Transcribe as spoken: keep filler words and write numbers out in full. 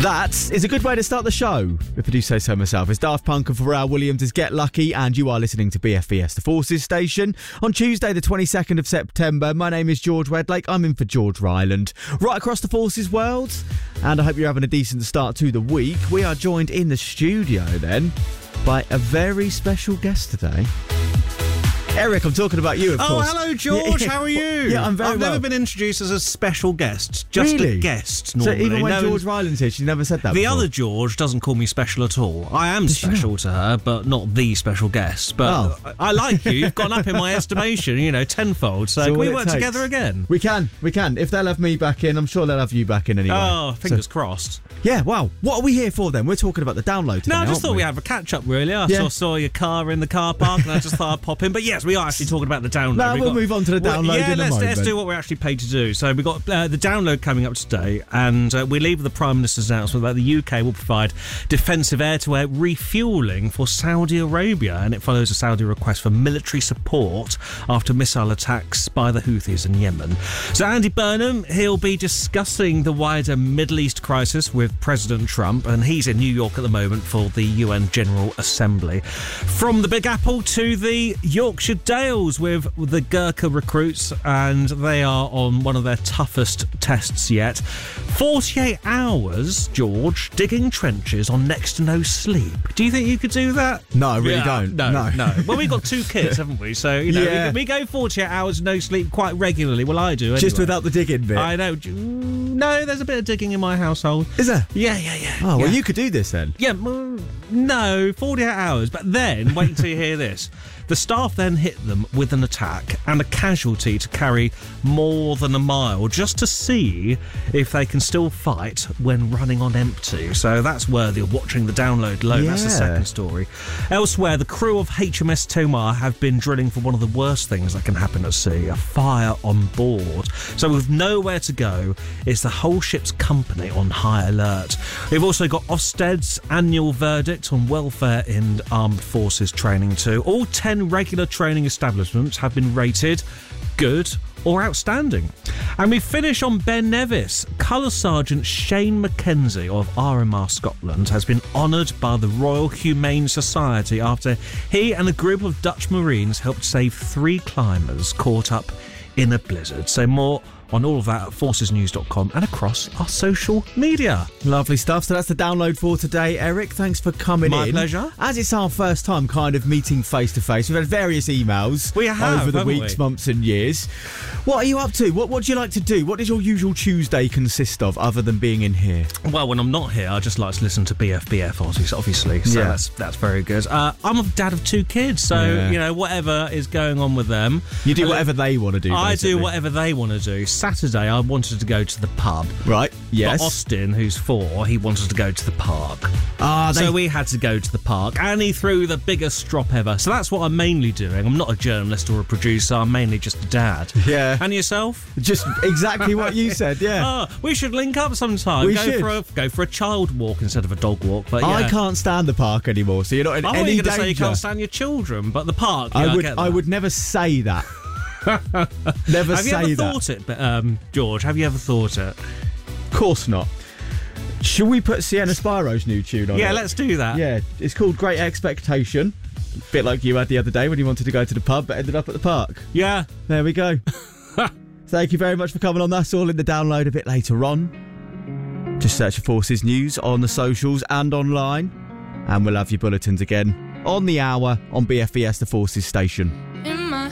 That is a good way to start the show, if I do say so myself. It's Daft Punk and Pharrell Williams' Get Lucky, and you are listening to B F B S, the Forces Station, on Tuesday the twenty-second of September. My name is George Wedlake. I'm in for George Ryland. Right across the Forces world, and I hope you're having a decent start to the week. We are joined in the studio, then, by a very special guest today. Eric, I'm talking about you, of oh, course. Oh, hello, George. Yeah. How are you? Yeah, I'm very I've well. never been introduced as a special guest. Just Really? a guest, normally. So even when no, George Ryland's here, she never said that The before. other George doesn't call me special at all. I am Does she special not? to her, but not the special guest. But Oh. I, I like you. You've gone up in my estimation, you know, tenfold. So So can all we it work takes. together again? We can, we can. If they'll have me back in, I'm sure they'll have you back in anyway. Oh, fingers So- crossed. Yeah, wow. What are we here for then? We're talking about the download today, No, I just aren't thought we? we'd have a catch-up, really. I Yeah. saw, saw your car in the car park, and I just thought I'd pop in. But yes, we are actually talking about the download. No, We've we'll got- move on to the Well, download yeah, in a let's, let's moment. do what we're actually paid to do. So we've got uh, the download coming up today, and uh, we leave with the Prime Minister's announcement that the U K will provide defensive air-to-air refuelling for Saudi Arabia, and it follows a Saudi request for military support after missile attacks by the Houthis in Yemen. So Andy Burnham, he'll be discussing the wider Middle East crisis with President Trump, and he's in New York at the moment for the U N General Assembly. From the Big Apple to the Yorkshire Dales with the Gurkha recruits, and they are on one of their toughest tests yet. forty-eight hours, George, digging trenches on next to no sleep. Do you think you could do that? No, I really Yeah, don't. No, No. no. Well, we've got two kids, haven't we? So, you know, Yeah. we, we go forty-eight hours no sleep quite regularly. Well, I do anyway. Just without the digging bit. I know. No, there's a bit of digging in my household. Is there? Yeah, yeah, yeah. Oh, well, yeah. you could do this then. Yeah, mm, no, forty-eight hours. But then, wait until you hear this. The staff then hit them with an attack and a casualty to carry more than a mile just to see if they can still fight when running on empty. So that's worthy of watching the download alone. That's the Yeah. second story. Elsewhere, the crew of H M S Tomar have been drilling for one of the worst things that can happen at sea, a fire on board. So with nowhere to go, is the whole ship's company on high alert. We've also got Ofsted's annual verdict on welfare in armed forces training too. All ten regular training establishments have been rated good or outstanding. And we finish on Ben Nevis. Colour Sergeant Shane Mackenzie of R M R Scotland has been honoured by the Royal Humane Society after he and a group of Dutch Marines helped save three climbers caught up in a blizzard. So more on all of that at forces news dot com and across our social media. Lovely stuff. So that's the download for today. Eric, thanks for coming My in. pleasure. As it's our first time kind of meeting face to face, we've had various emails We have, over the haven't weeks, we? months and years. What are you up to? What What do you like to do? What does your usual Tuesday consist of other than being in here? Well, when I'm not here, I just like to listen to B F B F, obviously. So Yeah. that's that's very good. Uh, I'm a dad of two kids, so Yeah. you know whatever is going on with them, You do Uh, whatever they want to do, I basically. do whatever they want to do. Saturday, I wanted to go to the pub. Right, yes. But Austin, who's four, he wanted to go to the park. Ah, they... So we had to go to the park, and he threw the biggest strop ever. So that's what I'm mainly doing. I'm not a journalist or a producer. I'm mainly just a dad. Yeah. And yourself? Just exactly what you said, yeah. Oh, we should link up sometime. We go should. for a go for a child walk instead of a dog walk. But yeah. I can't stand the park anymore, so you're not in I thought any you were going danger. to say you can't stand your children, but the park. Yeah, I I, would, get I that. would never say that. Never Have you say ever that. thought it, but, um, George? Have you ever thought it? Of course not. Should we put Sienna Spiro's new tune on? Yeah, it? let's do that. Yeah, it's called Great Expectation. Bit like you had the other day when you wanted to go to the pub but ended up at the park. Yeah. There we go. Thank you very much for coming on. That's all in the download a bit later on. Just search for Forces News on the socials and online. And we'll have your bulletins again on the hour on B F B S, the Forces Station.